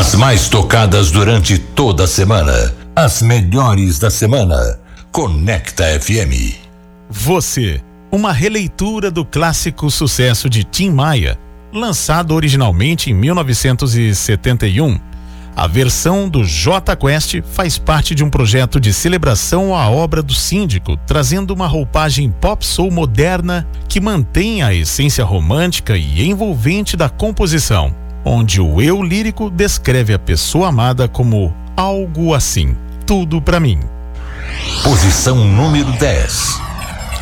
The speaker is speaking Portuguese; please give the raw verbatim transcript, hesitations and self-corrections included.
As mais tocadas durante toda a semana. As melhores da semana. Conecta F M. Você, uma releitura do clássico sucesso de Tim Maia, lançado originalmente em mil novecentos e setenta e um. A versão do Jota Quest faz parte de um projeto de celebração à obra do Síndico, trazendo uma roupagem pop soul moderna que mantém a essência romântica e envolvente da composição, onde o eu lírico descreve a pessoa amada como algo assim, tudo pra mim. Posição número dez.